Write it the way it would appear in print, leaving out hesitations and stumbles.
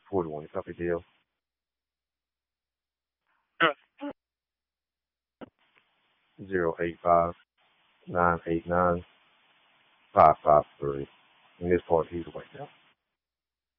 41. You copy deal? 085-989-553. And this part he's away now.